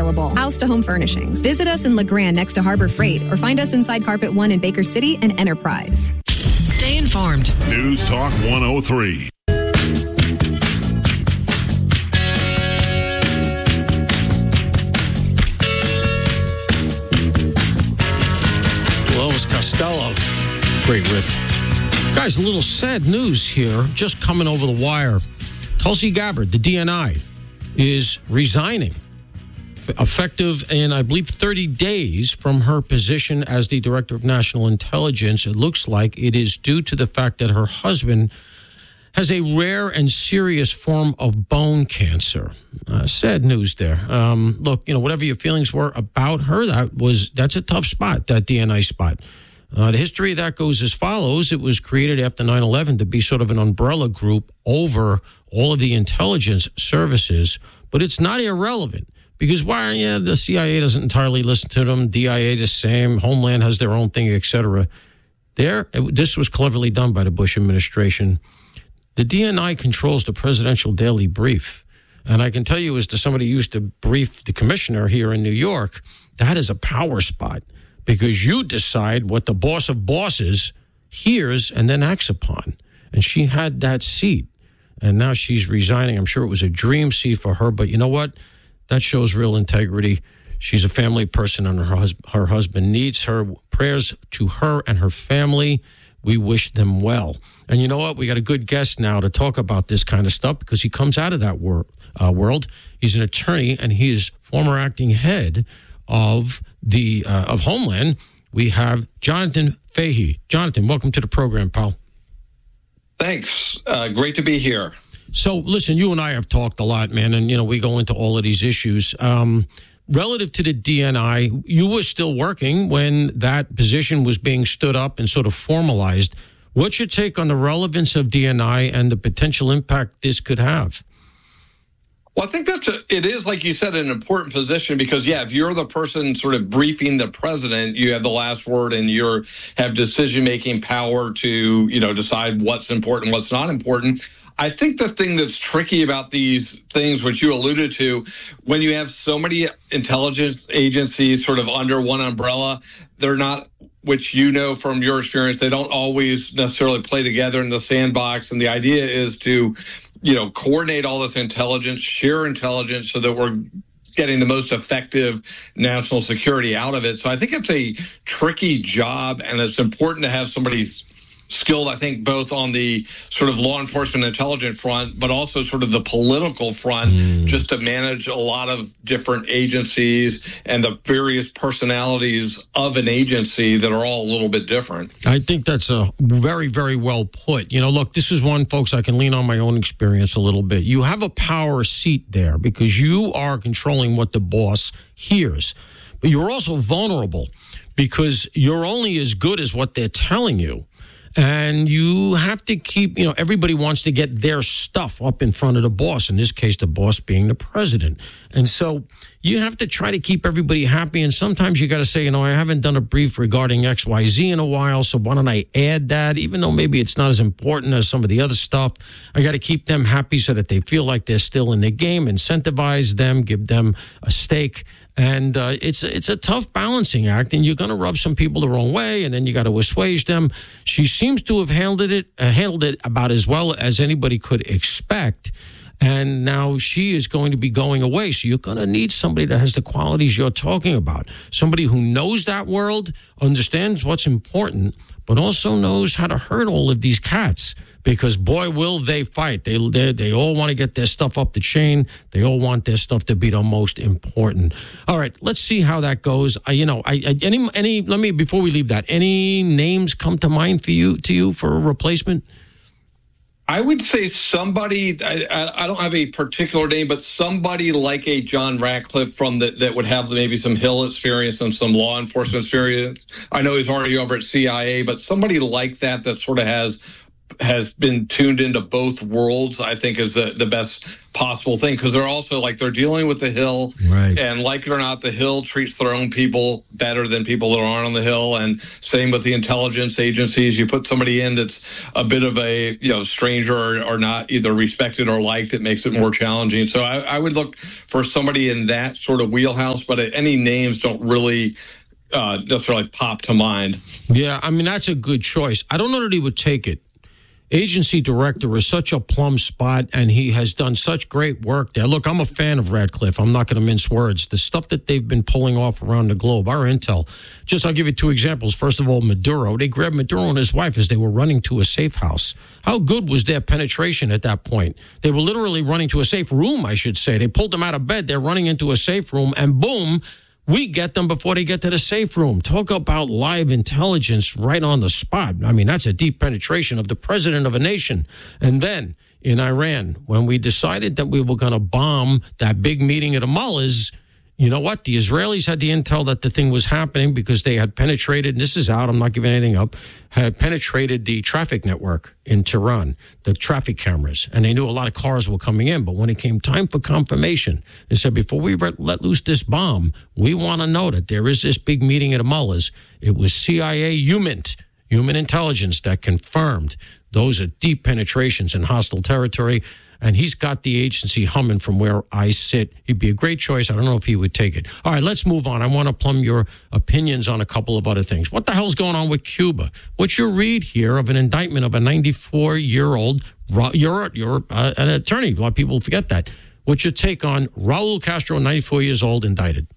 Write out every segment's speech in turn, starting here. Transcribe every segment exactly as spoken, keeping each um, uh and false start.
available. House to home furnishings. Visit us in LeGrand next to Harbor Freight or find us inside Carpet One in Baker City and Enterprise. Stay informed. News Talk one oh three. Elvis Costello. Great riff. Guys, a little sad news here, just coming over the wire. Tulsi Gabbard, the D N I, is resigning, effective in, I believe, thirty days from her position as the Director of National Intelligence. It looks like it is due to the fact that her husband has a rare and serious form of bone cancer. Uh, sad news there. Um, look, you know, whatever your feelings were about her, that was that's a tough spot, that D N I spot. Uh, the history of that goes as follows. It was created after nine eleven to be sort of an umbrella group over all of the intelligence services, but it's not irrelevant because, why, yeah, the C I A doesn't entirely listen to them, D I A the same, Homeland has their own thing, et cetera. There, it, this was cleverly done by the Bush administration. The D N I controls the presidential daily brief. And I can tell you, as to somebody who used to brief the commissioner here in New York, that is a power spot because you decide what the boss of bosses hears and then acts upon. And she had that seat. And now she's resigning. I'm sure it was a dream seat for her. But you know what? That shows real integrity. She's a family person, and her, hus- her husband needs her. Prayers to her and her family. We wish them well. And you know what? We got a good guest now to talk about this kind of stuff because he comes out of that wor- uh, world. He's an attorney, and he is former acting head of the uh, of Homeland. We have Jonathan Fahey. Jonathan, welcome to the program, pal. Thanks. Uh, great to be here. So, listen, you and I have talked a lot, man, and, you know, we go into all of these issues. Um, relative to the D N I, you were still working when that position was being stood up and sort of formalized. What's your take on the relevance of D N I and the potential impact this could have? Well, I think that's a, it is, like you said, an important position because, yeah, if you're the person sort of briefing the president, you have the last word and you have decision-making power to, you know, decide what's important, what's not important. I think the thing that's tricky about these things, which you alluded to, when you have so many intelligence agencies sort of under one umbrella, they're not, which you know from your experience, they don't always necessarily play together in the sandbox. And the idea is to, you know, coordinate all this intelligence, share intelligence so that we're getting the most effective national security out of it. So I think it's a tricky job, and it's important to have somebody's skilled, I think, both on the sort of law enforcement intelligence front, but also sort of the political front, mm. just to manage a lot of different agencies and the various personalities of an agency that are all a little bit different. I think that's a very, very well put. You know, look, this is one, folks, I can lean on my own experience a little bit. You have a power seat there because you are controlling what the boss hears, but you're also vulnerable because you're only as good as what they're telling you. And you have to keep, you know, everybody wants to get their stuff up in front of the boss, in this case, the boss being the president. And so you have to try to keep everybody happy. And sometimes you got to say, you know, I haven't done a brief regarding X Y Z in a while, so why don't I add that? Even though maybe it's not as important as some of the other stuff, I got to keep them happy so that they feel like they're still in the game, incentivize them, give them a stake. And uh, it's it's a tough balancing act, and you're going to rub some people the wrong way, and then you got to assuage them. She seems to have handled it uh, handled it about as well as anybody could expect. And now she is going to be going away. So you're going to need somebody that has the qualities you're talking about. Somebody who knows that world, understands what's important, but also knows how to herd all of these cats. Because, boy, will they fight. They, they they all want to get their stuff up the chain. They all want their stuff to be the most important. All right, let's see how that goes. I, you know, I, I any any let me before we leave that. Any names come to mind for you to you for a replacement? I would say somebody, I, I don't have a particular name, but somebody like a John Ratcliffe from the, that would have maybe some Hill experience and some law enforcement experience. I know he's already over at C I A, but somebody like that that sort of has has been tuned into both worlds, I think is the, the best possible thing, because they're also like they're dealing with the Hill, right. And like it or not, the Hill treats their own people better than people that aren't on the Hill, and same with the intelligence agencies. You put somebody in that's a bit of a you know stranger or, or not either respected or liked, it makes it more challenging. So I, I would look for somebody in that sort of wheelhouse, but any names don't really uh, necessarily pop to mind. Yeah, I mean that's a good choice. I don't know that he would take it. Agency director is such a plum spot, and he has done such great work there. Look, I'm a fan of Radcliffe. I'm not going to mince words. The stuff that they've been pulling off around the globe, our intel. Just I'll give you two examples. First of all, Maduro. They grabbed Maduro and his wife as they were running to a safe house. How good was their penetration at that point? They were literally running to a safe room, I should say. They pulled them out of bed. They're running into a safe room, and boom, we get them before they get to the safe room. Talk about live intelligence right on the spot. I mean, that's a deep penetration of the president of a nation. And then in Iran, when we decided that we were going to bomb that big meeting at the mullahs, you know what? The Israelis had the intel that the thing was happening because they had penetrated, and this is out, I'm not giving anything up, had penetrated the traffic network in Tehran, the traffic cameras, and they knew a lot of cars were coming in. But when it came time for confirmation, they said, before we let loose this bomb, we want to know that there is this big meeting at the mullahs. It was C I A HUMINT, human intelligence, that confirmed those are deep penetrations in hostile territory. And he's got the agency humming from where I sit. He'd be a great choice. I don't know if he would take it. All right, let's move on. I want to plumb your opinions on a couple of other things. What the hell's going on with Cuba? What's your read here of an indictment of a ninety-four-year-old, you're, you're uh, an attorney. A lot of people forget that. What's your take on Raul Castro, ninety-four years old, indicted?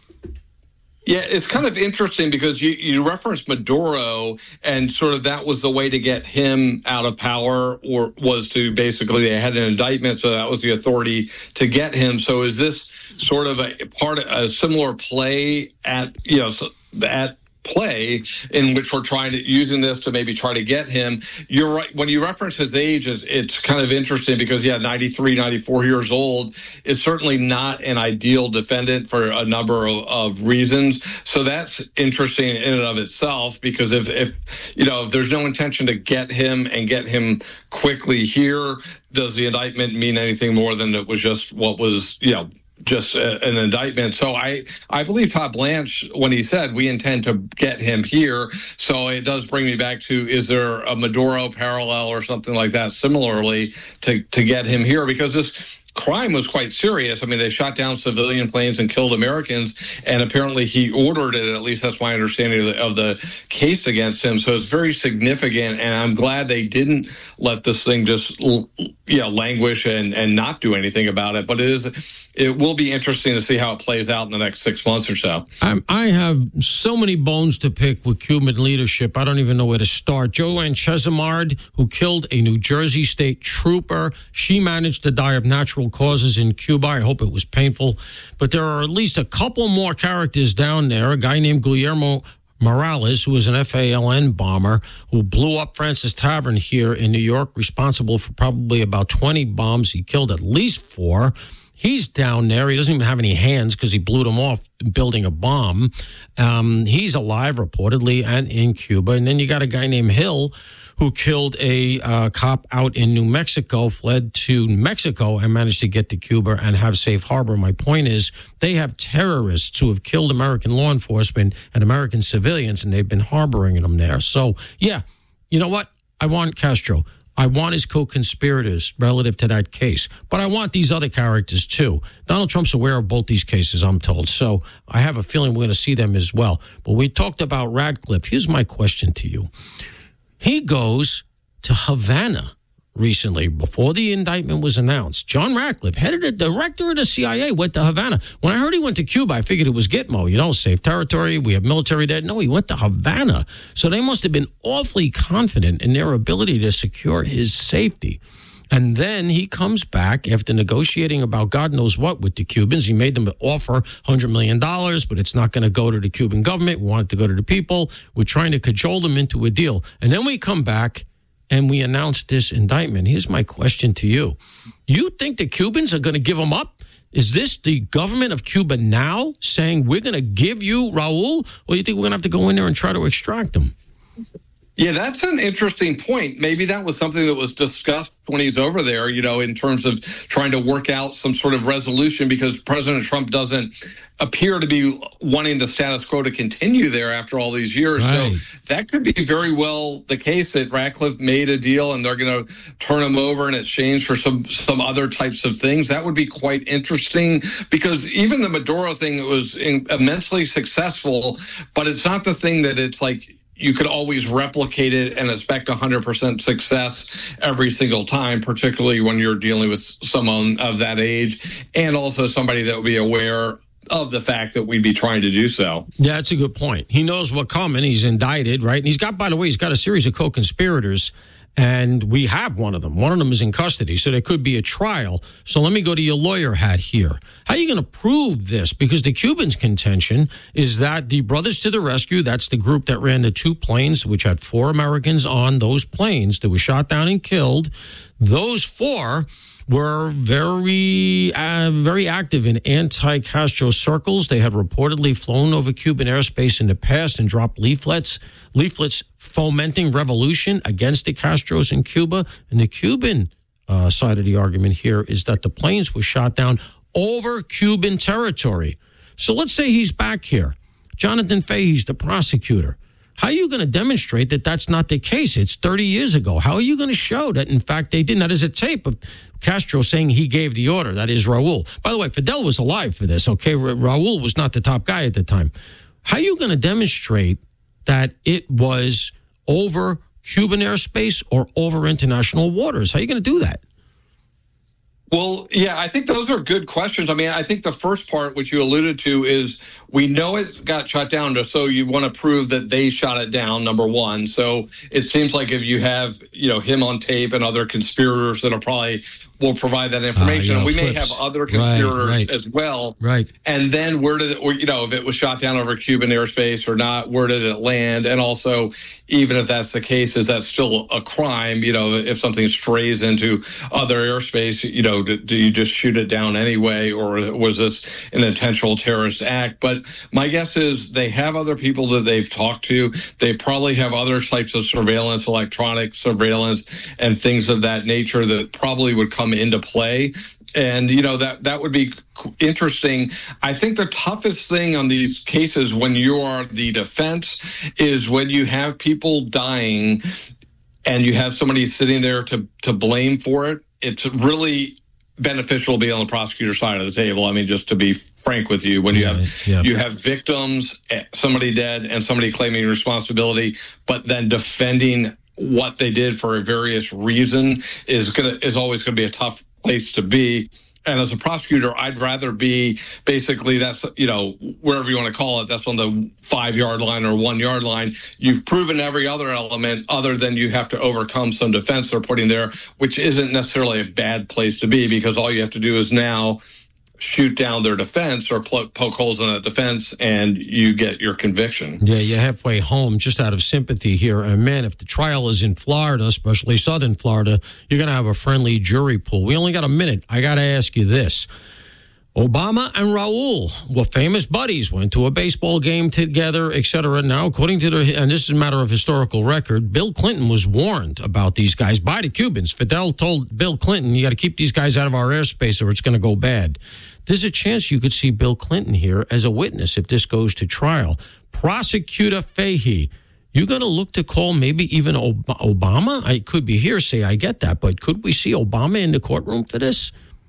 Yeah, it's kind of interesting because you, you referenced Maduro, and sort of that was the way to get him out of power, or was to basically they had an indictment, so that was the authority to get him. So is this sort of a part of a similar play at you know at play in which we're trying to using this to maybe try to get him? You're right. When you reference his age, it's, it's kind of interesting because, yeah, ninety-three, ninety-four years old is certainly not an ideal defendant for a number of, of reasons. So that's interesting in and of itself, because if, if, you know, if there's no intention to get him and get him quickly here, does the indictment mean anything more than it was just what was, you know, just a, an indictment? So I, I believe Todd Blanche when he said we intend to get him here. So it does bring me back to, is there a Maduro parallel or something like that similarly to, to get him here? Because this crime was quite serious. I mean, they shot down civilian planes and killed Americans, and apparently he ordered it. At least that's my understanding of the, of the case against him. So it's very significant, and I'm glad they didn't let this thing just, you know, languish and, and not do anything about it. But it is, it will be interesting to see how it plays out in the next six months or so. I'm, I have so many bones to pick with Cuban leadership. I don't even know where to start. Joanne Chesimard, who killed a New Jersey state trooper, she managed to die of natural causes in Cuba. I hope it was painful. But there are at least a couple more characters down there. A guy named Guillermo Morales, who was an F A L N bomber who blew up Francis Tavern here in New York, responsible for probably about twenty bombs. He killed at least four. He's down there. He doesn't even have any hands because he blew them off building a bomb. Um, he's alive, reportedly, and in Cuba. And then you got a guy named Hill, who killed a uh, cop out in New Mexico, fled to Mexico, and managed to get to Cuba and have safe harbor. My point is, they have terrorists who have killed American law enforcement and American civilians, and they've been harboring them there. So, yeah, you know what? I want Castro. I want his co-conspirators relative to that case. But I want these other characters, too. Donald Trump's aware of both these cases, I'm told. So I have a feeling we're going to see them as well. But we talked about Radcliffe. Here's my question to you. He goes to Havana recently, before the indictment was announced. John Ratcliffe, head of the director of the C I A, went to Havana. When I heard he went to Cuba, I figured it was Gitmo, you know, safe territory, we have military there. No, he went to Havana. So they must have been awfully confident in their ability to secure his safety. And then he comes back after negotiating about God knows what with the Cubans. He made them offer one hundred million dollars, but it's not going to go to the Cuban government. We want it to go to the people. We're trying to cajole them into a deal. And then we come back and we announce this indictment. Here's my question to you. You think the Cubans are going to give them up? Is this the government of Cuba now saying we're going to give you Raul? Or you think we're going to have to go in there and try to extract him? Yeah, that's an interesting point. Maybe that was something that was discussed when he's over there, you know, in terms of trying to work out some sort of resolution, because President Trump doesn't appear to be wanting the status quo to continue there after all these years. Right. So that could be very well the case that Ratcliffe made a deal and they're going to turn him over in exchange for some, some other types of things. That would be quite interesting, because even the Maduro thing was immensely successful, but it's not the thing that it's like, you could always replicate it and expect one hundred percent success every single time, particularly when you're dealing with someone of that age and also somebody that would be aware of the fact that we'd be trying to do so. Yeah, that's a good point. He knows what coming. He's indicted, right? And he's got, by the way, he's got a series of co-conspirators, and we have one of them. One of them is in custody, so there could be a trial. So let me go to your lawyer hat here. How are you going to prove this? Because the Cubans' contention is that the Brothers to the Rescue, that's the group that ran the two planes, which had four Americans on those planes that were shot down and killed. Those four were very, uh, very active in anti-Castro circles. They had reportedly flown over Cuban airspace in the past and dropped leaflets, leaflets fomenting revolution against the Castros in Cuba. And the Cuban uh, side of the argument here is that the planes were shot down over Cuban territory. So let's say he's back here. Jonathan Fahey's the prosecutor. How are you going to demonstrate that that's not the case? It's thirty years ago. How are you going to show that, in fact, they didn't? That is a tape of Castro saying he gave the order. That is Raul. By the way, Fidel was alive for this, okay? Ra- Raul was not the top guy at the time. How are you going to demonstrate that it was over Cuban airspace or over international waters? How are you going to do that? Well, yeah, I think those are good questions. I mean, I think the first part, which you alluded to, is we know it got shot down, so you want to prove that they shot it down, number one. So it seems like if you have, you know, him on tape and other conspirators that'll probably will provide that information, uh, you know, and we flips. may have other conspirators right, right. as well. Right. And then where did it, or, you know, if it was shot down over Cuban airspace or not, where did it land? And also, even if that's the case, is that still a crime? You know, if something strays into other airspace, you know, do, do you just shoot it down anyway, or was this an intentional terrorist act? But my guess is they have other people that they've talked to. They probably have other types of surveillance, electronic surveillance, and things of that nature that probably would come into play. And, you know, that, that would be interesting. I think the toughest thing on these cases when you are the defense is when you have people dying and you have somebody sitting there to, to blame for it. It's really beneficial to be on the prosecutor's side of the table. I mean, just to be frank with you, when you have yeah. you have victims, somebody dead, and somebody claiming responsibility, but then defending what they did for a various reason is gonna is always going to be a tough place to be. And as a prosecutor, I'd rather be basically that's, you know, wherever you want to call it, that's on the five yard line or one yard line. You've proven every other element other than you have to overcome some defense they're putting there, which isn't necessarily a bad place to be, because all you have to do is now shoot down their defense or poke holes in that defense, and you get your conviction. Yeah, you're halfway home just out of sympathy here. And man, if the trial is in Florida, especially southern Florida, you're going to have a friendly jury pool. We only got a minute. I got to ask you this. Obama and Raul were famous buddies, went to a baseball game together, et cetera. Now, according to the, and this is a matter of historical record, Bill Clinton was warned about these guys by the Cubans. Fidel told Bill Clinton, you got to keep these guys out of our airspace or it's going to go bad. There's a chance you could see Bill Clinton here as a witness if this goes to trial. Prosecutor Fahey, you going to look to call maybe even Obama? I could be hearsay, I get that, but could we see Obama in the courtroom for this?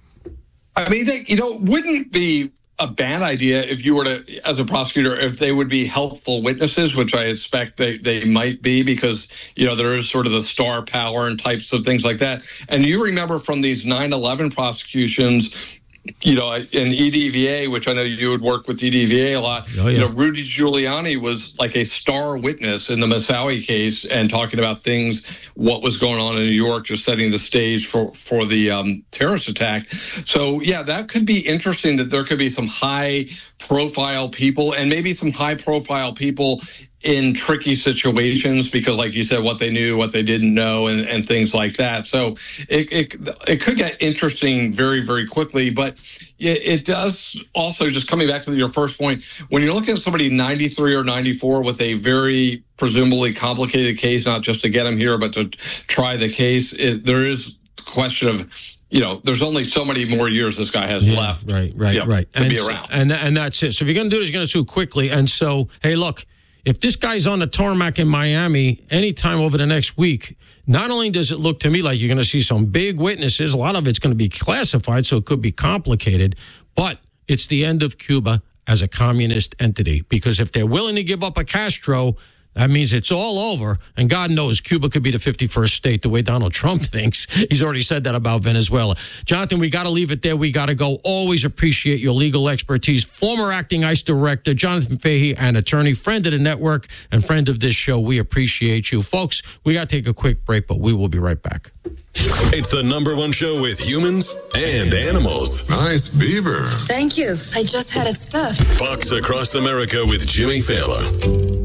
I mean, they, you know, wouldn't be a bad idea if you were to, as a prosecutor, if they would be helpful witnesses, which I expect they, they might be, because, you know, there is sort of the star power and types of things like that. And you remember from these nine eleven prosecutions, you know, in E D V A, which I know you would work with E D V A a lot, oh, yeah. you know, Rudy Giuliani was like a star witness in the Moussaoui case and talking about things, what was going on in New York, just setting the stage for, for the um, terrorist attack. So, yeah, that could be interesting, that there could be some high-profile people and maybe some high-profile people in tricky situations because, like you said, what they knew, what they didn't know, and, and things like that. So it, it it could get interesting very, very quickly. But it, it does also, just coming back to your first point, when you're looking at somebody ninety-three or ninety-four with a very presumably complicated case, not just to get him here, but to try the case, it, there is a question of, you know, there's only so many more years this guy has yeah, left. Right, right, you know, right. To and, be around. And, and that's it. So if you're going to do this, you're going to sue quickly. And so, hey, look, if this guy's on the tarmac in Miami anytime over the next week, not only does it look to me like you're going to see some big witnesses, a lot of it's going to be classified, so it could be complicated, but it's the end of Cuba as a communist entity. Because if they're willing to give up a Castro, that means it's all over. And God knows Cuba could be the fifty-first state the way Donald Trump thinks. He's already said that about Venezuela. Jonathan, we got to leave it there. We got to go. Always appreciate your legal expertise. Former acting ICE director, Jonathan Fahey, an attorney, friend of the network and friend of this show. We appreciate you. Folks, we got to take a quick break, but we will be right back. It's the number one show with humans and animals. Nice beaver. Thank you. I just had it stuffed. Fox Across America with Jimmy Fallon.